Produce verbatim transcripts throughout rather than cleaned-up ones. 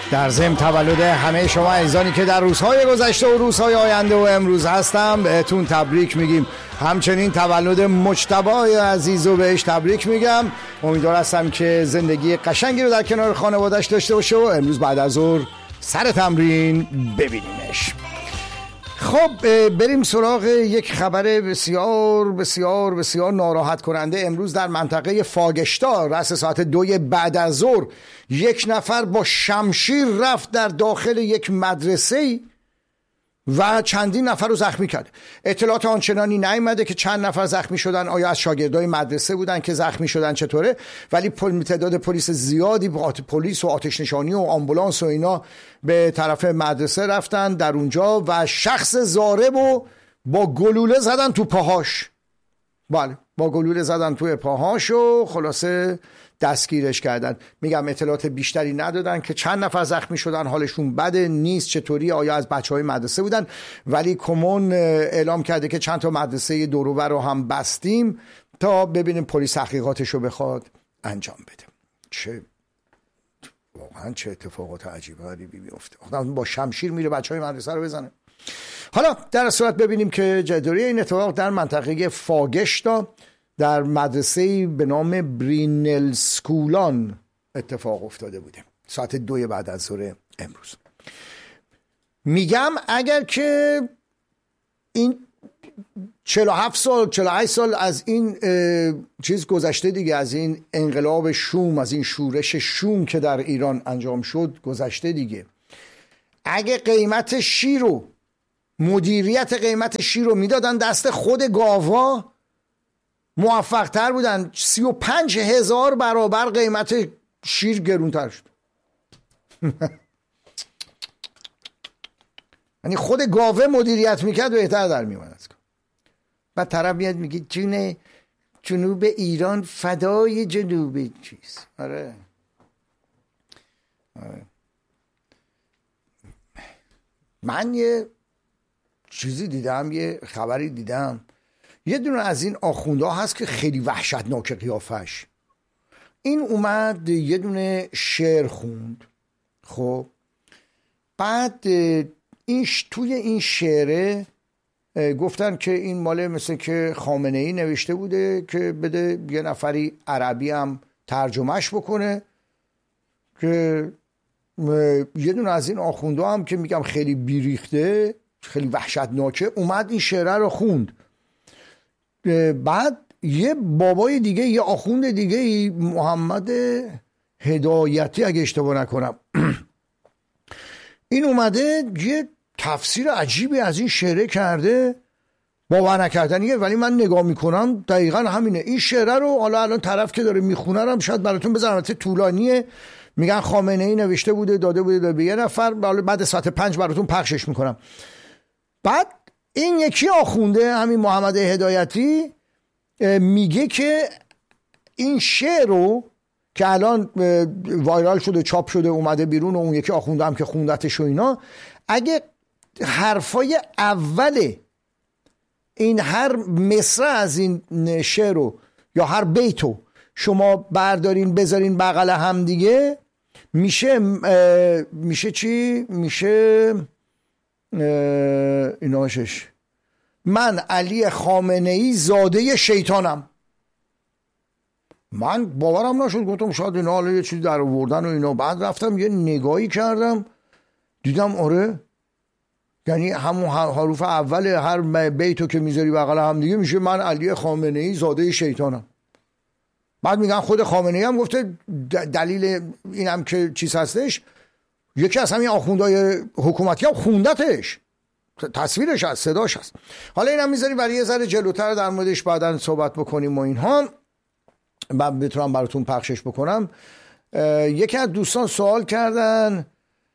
در ضمن تولد همه شما عزیزانی که در روزهای گذشته و روزهای آینده و امروز هستم بهتون تبریک میگیم. همچنین تولد مجتبی عزیز رو بهش تبریک میگم. امیدوار هستم که زندگی قشنگی رو در کنار خانواده‌اش داشته باشه و امروز بعد از ظهر سر تمرین ببینیمش. خب بریم سراغ یک خبر بسیار بسیار بسیار ناراحت کننده. امروز در منطقه فاگشتا رأس ساعت دوی بعد از ظهر یک نفر با شمشیر رفت در داخل یک مدرسه و چندین نفر رو زخمی کرد. اطلاعات آنچنانی نیامده که چند نفر زخمی شدن، آیا از شاگردای مدرسه بودن که زخمی شدن چطوره، ولی تعداد پلیس زیادی، پلیس و آتش نشانی و آمبولانس و اینا به طرف مدرسه رفتن در اونجا و شخص ضارب رو با گلوله زدن تو پاهاش. بله، با گلوله زدن تو پاهاش و خلاصه دستگیرش کردن. میگم اطلاعات بیشتری ندادن که چند نفر زخمی شدن، حالشون بده نیست، چطوری، آیا از بچهای مدرسه بودن، ولی کمون اعلام کرده که چند تا مدرسه دور و بر رو هم بستیم تا ببینیم پلیس تحقیقاتش رو بخواد انجام بده. چه واقعا چه اتفاقات عجیب غریبی میفته. با شمشیر میره بچهای مدرسه رو بزنه. حالا در صورت ببینیم که جدوری این اتفاق در منطقه فاگشتا در مدرسه به نام برینل سکولان اتفاق افتاده بوده ساعت دوی بعد از ظهر امروز. میگم اگر که این چهل و هفت سال چهل و هشت سال از این چیز گذشته دیگه، از این انقلاب شوم، از این شورش شوم که در ایران انجام شد گذشته دیگه، اگه قیمت شیر رو، مدیریت قیمت شیر رو میدادن دست خود گاوا، موفق تر بودن. سی و پنج هزار برابر قیمت شیر گرونتر شد. یعنی خود گاوه مدیریت میکرد و بهتر در میومد. بعد طرف میاد میگه جون جنوب ایران فدای جنوب چیز. آره آره من یه چیزی دیدم، یه خبری دیدم، یه دونه از این آخونده هست که خیلی وحشتناک قیافش. این اومد یه دونه شعر خوند. خب بعد این توی این شعره گفتن که این ماله مثل که خامنه ای نوشته بوده که بده یه نفری عربی هم ترجمهش بکنه، که یه دونه از این آخونده هم که میگم خیلی بیریخته، خیلی وحشتناکه، اومد این شعره رو خوند. بعد یه بابای دیگه، یه آخوند دیگه، محمد هدایتی اگه اشتباه نکنم، این اومده یه تفسیر عجیبی از این شعره کرده، باور نکردنیه، ولی من نگاه میکنم دقیقا همینه. این شعره رو حالا الان طرف که داره میخونه هم شاید براتون بذارم، البته طولانیه. میگن خامنه ای نوشته بوده داده بوده به یه نفر، بعد ساعت پنج براتون پخشش میکنم. بعد این یکی آخونده، همین محمد هدایتی، میگه که این شعر رو که الان وایرال شده، چاپ شده، اومده بیرون، و اون یکی آخونده هم که خوندتش و اینا، اگه حرفای اول این هر مصرع از این شعر رو یا هر بیتو شما بردارین بذارین بغل هم دیگه، میشه میشه چی؟ میشه ایناشش من علی خامنه ای زاده شیطانم. من باورم نشد، گفتم شاید اینا حالا یه چیزی در آوردن و اینا. بعد رفتم یه نگاهی کردم، دیدم آره، یعنی همون حروف اول هر بیتو که میذاری بغل هم دیگه میشه من علی خامنه ای زاده شیطانم. بعد میگن خود خامنه ای هم گفته دلیل اینم که چیز هستش، یکی از همین آخوندهای حکومتی هم خوندتش، تصویرش هست، صداش هست. حالا اینم میذاری برای یه ذره جلوتر در موردش بعداً صحبت بکنیم و اینها، من بتونم براتون پخشش بکنم. یکی از دوستان سوال کردن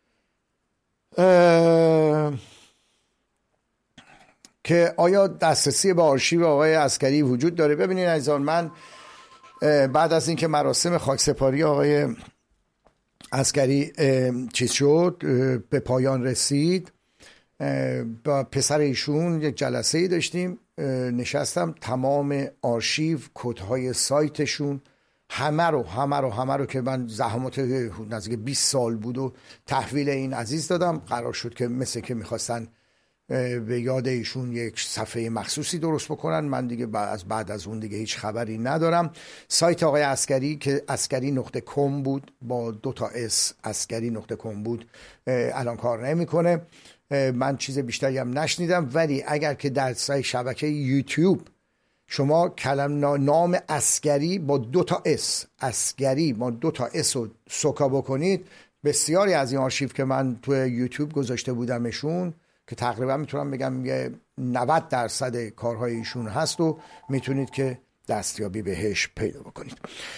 که آیا دسترسی به آرشیو آقای عسکری وجود داره. ببینید عزیزان، من بعد از اینکه مراسم خاکسپاری آقای عسکری چیز شد، به پایان رسید، با پسر ایشون یک جلسه داشتیم، نشستم تمام آرشیو، کدهای سایتشون، همه رو همه رو همه رو که من زحمات نزدیک بیست سال بود و تحویل این عزیز دادم. قرار شد که مثل که میخواستن به یاد ایشون یک صفحه مخصوصی درست بکنن. من دیگه بعد از بعد از اون دیگه هیچ خبری ندارم. سایت آقای عسگری که عسگری نقطه کام بود با دو تا اس، عسگری نقطه کام بود، الان کار نمیکنه. من چیز بیشتری هم نشنیدم، ولی اگر که در سایت شبکه یوتیوب شما کلم نام عسگری با دو تا اس، عسگری با دو تا اس رو سوکا بکنید، بسیاری از این آرشیو که من توی یوتیوب گذاشته بودمشون که تقریبا میتونم بگم یه نود درصد کارهای ایشون هست و میتونید که دستیابی بهش پیدا بکنید.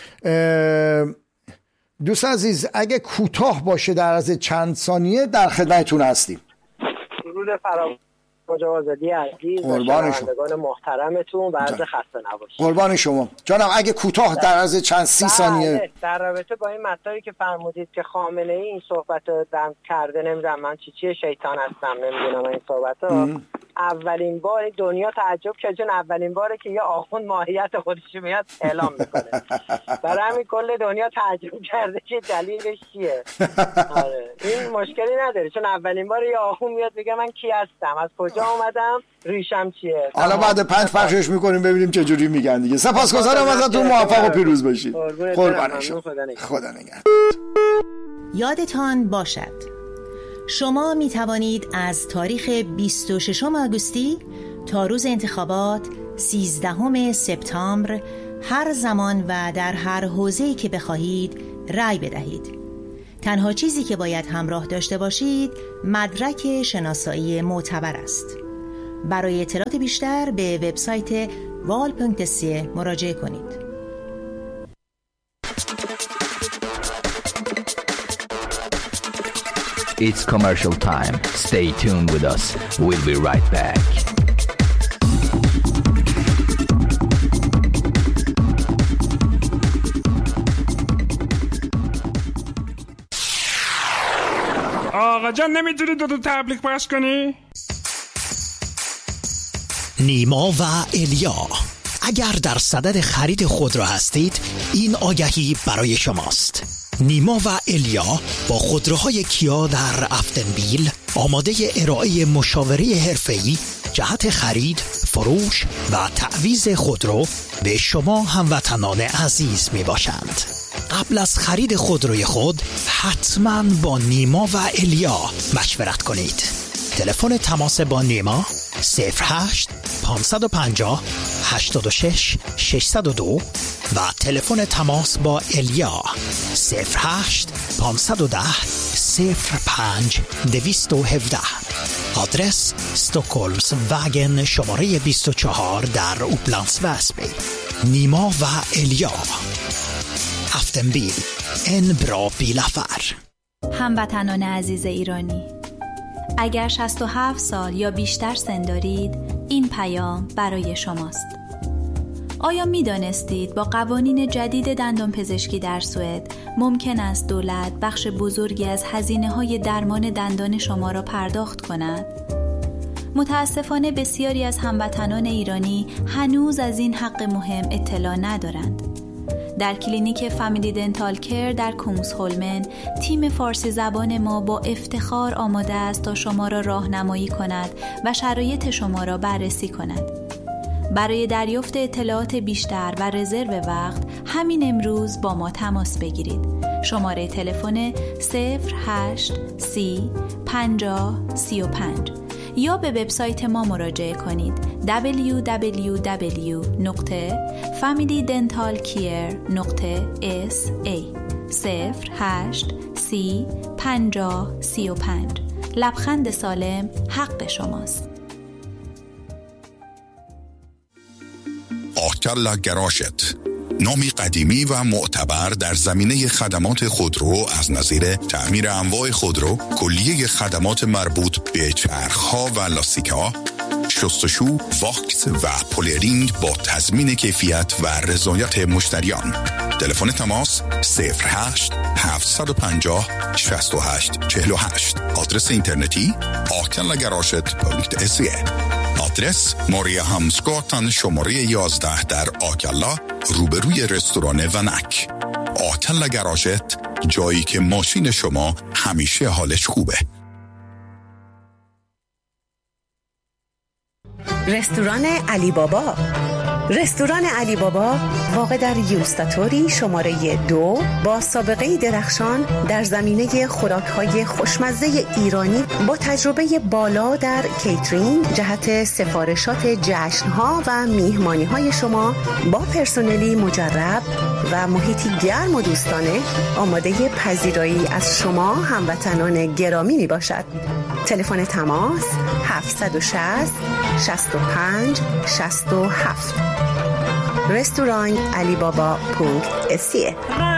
دوست عزیز اگه کوتاه باشه در از چند ثانیه در خدمتتون هستیم. درود فرام آزادی عزیز و شنوندگان محترمتون و عرض خسته نباشید. قربان شما جانم. اگه کوتاه در از چند سی ثانیه در رابطه با این مطلبی که فرمودید که خامنه ای این صحبت رو کرده، نمیدونم من چی چی شیطان هستم نمیدونم این صحبت رو اولین بار دنیا تعجب کرد، چون اولین باره که یه آخوند ماهیت خودش میاد اعلام میکنه. برای همین کل دنیا تعجب کرده که دلیلش چیه. آره این مشکلی نداره، چون اولین بار یه آخوند میاد میگه من کی هستم، از کجا اومدم، ریشم چیه. حالا بعد پنج پخشش میکنیم ببینیم چه جوری میگن دیگه. سپاسگزارم ازتون، موفق و پیروز باشید. قربان شما. خدا نگهدار. یادتان باشد شما می توانید از تاریخ بیست و ششم آگوستی تا روز انتخابات سیزدهم سپتامبر هر زمان و در هر حوزه‌ای که بخواهید رأی بدهید. تنها چیزی که باید همراه داشته باشید مدرک شناسایی معتبر است. برای اطلاعات بیشتر به وبسایت وال دات سی مراجعه کنید. It's commercial time. Stay tuned with us. We'll be right back. آقا جان نمیتونی دو تا تبلیغ پخش کنی؟ نیما و الیا، اگر در صدد خرید خودرو هستید این آگهی برای شماست. نیما و الیا با خودروهای کیا در افتنبیل آماده ارائه مشاوره حرفه‌ای جهت خرید، فروش و تعویض خودرو به شما هموطنان عزیز می باشند. قبل از خرید خودروی خود حتما با نیما و الیا مشورت کنید. تلفن تماس با نیما صفر هشت پانصد و پنجاه هشتاد و شش ششصد و دو و تلفن تماس با الیا صفر هشت پانصد و ده صفر پنج دویست و هفده. آدرس استکهلمز وگن شماره بیست و چهار در اوپلندس وسبی. نیما و الیا، افتنبیل، ان برا بیلافر. هموطنان عزیز ایرانی، اگر شصت و هفت سال یا بیشتر سن دارید این پیام برای شماست. آیا می دانستید با قوانین جدید دندان پزشکی در سوئد ممکن است دولت بخش بزرگی از هزینه‌های درمان دندان شما را پرداخت کند؟ متاسفانه بسیاری از هموطنان ایرانی هنوز از این حق مهم اطلاع ندارند. در کلینیک فامیلی دنتال کیر در کونگسهولمن تیم فارسی زبان ما با افتخار آماده است تا شما را راهنمایی کند و شرایط شما را بررسی کند. برای دریافت اطلاعات بیشتر و رزرو وقت همین امروز با ما تماس بگیرید. شماره تلفن صفر هشت سی پنجاه سی و پنج یا به وبسایت ما مراجعه کنید دبلیو دبلیو دبلیو دات فامیلی دنتال کیر دات اس ای صفر هشت سی پنجاه سی و پنج. لبخند سالم حق شماست. آکلا گراشت، نامی قدیمی و معتبر در زمینه خدمات خودرو از نظیر تعمیر انواع خودرو، کلیه خدمات مربوط به چرخ‌ها و لاستیک‌ها، شستشو، واکس و پولرینگ با تضمین کیفیت و رضایت مشتریان. تلفن تماس صفر هشت هفت هفت پنج صفر شش هشت چهل و هشت. آدرس اینترنتی آکنلگراشت پونکت اس ای. آدرس ماریا همسگاتن شماره یازده در آکلا روبروی رستوران ونک. آکنلگراشت، جایی که ماشین شما همیشه حالش خوبه. رستوران علی بابا. رستوران علی بابا واقع در یوستاتوری شماره دو با سابقه درخشان در زمینه خوراک‌های خوشمزه ایرانی با تجربه بالا در کیترینگ جهت سفارشات جشن‌ها و میهمانی‌های شما با پرسنلی مجرب و محیطی گرم و دوستانه آماده پذیرایی از شما هموطنان گرامی می باشد. تلفن تماس هفت شصت شصت و پنج شصت و هفت. رستوران علی بابا پونکت اس.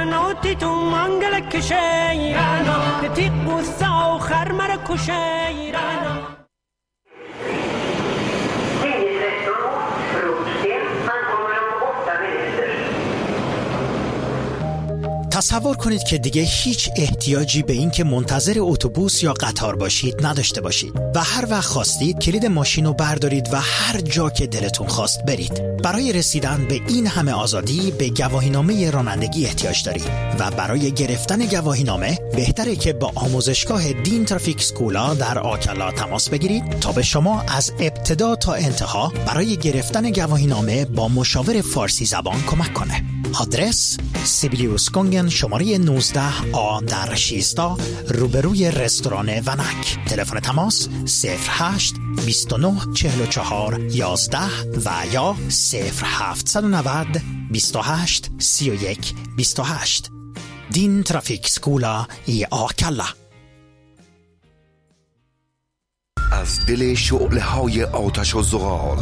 تصور کنید که دیگه هیچ احتیاجی به این که منتظر اتوبوس یا قطار باشید نداشته باشید و هر وقت خواستید کلید ماشین رو بردارید و هر جا که دلتون خواست برید. برای رسیدن به این همه آزادی به گواهینامه رانندگی احتیاج دارید و برای گرفتن گواهینامه بهتره که با آموزشگاه دین ترافیک سکولا در آکلا تماس بگیرید تا به شما از ابتدا تا انتها برای گرفتن گواهینامه با مشاور فارسی زبان کمک کنه. آدرس سیبیلیوس کنگن شماره نوزده آ در شیزده روبروی رستوران ونک. تلفن تماس صفر هشت بیست و نه چهل و چهار یازده و یا صفر هفت نه نه بیست و هشت سی و یک بیست و هشت. دین ترافیک سکولا ای آکلا. از دل شعله های آتش و زغال